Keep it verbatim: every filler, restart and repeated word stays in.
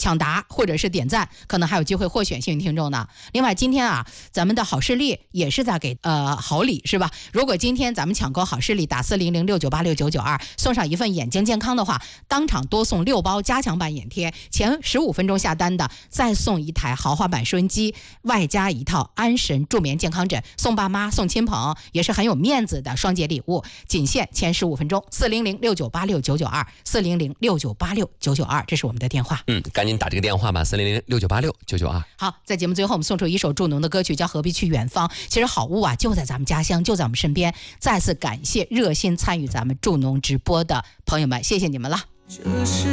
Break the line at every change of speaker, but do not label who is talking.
抢答或者是点赞，可能还有机会获选幸运听众呢。另外今天啊，咱们的好视力也是在给呃好礼是吧？如果今天咱们抢购好视力打四零零六九八六九九二送上一份眼睛健康的话，当场多送六包加强版眼贴，前十五分钟下单的再送一台豪华版收音机，外加一套安神助眠健康枕，送爸妈送亲朋也是很有面子的双节礼物，仅限前十五分钟，四零零六九八六九九二，四零零六九八六九九二，这是我们的电话。
嗯，赶紧打这个电话吧，四零零六九八六九九二。
好，在节目最后我们送出一首助农的歌曲，叫何必去远方。其实好物啊就在咱们家乡，就在我们身边。再次感谢热心参与咱们助农直播的朋友们，谢谢你们了。
这是